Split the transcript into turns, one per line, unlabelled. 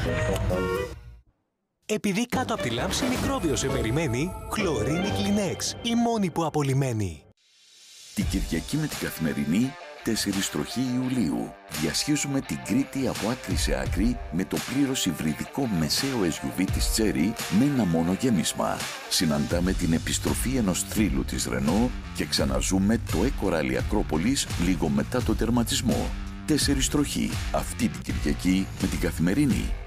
Επειδή κάτω από τη λάμψη μικρόβιο σε περιμένει, χλωρίνη Kleenex, η μόνη που απολυμμένει.
Την Κυριακή με την Καθημερινή, 4 τροχή Ιουλίου, διασχίζουμε την Κρήτη από άκρη σε άκρη με το πλήρως υβριδικό μεσαίο SUV της Chery με ένα μόνο γέμισμα. Συναντάμε την επιστροφή ενός θρύλου της Renault και ξαναζούμε το Eco-Rally Ακρόπολης λίγο μετά το τερματισμό. 4 τροχή, αυτή την Κυριακή με την Καθημερινή.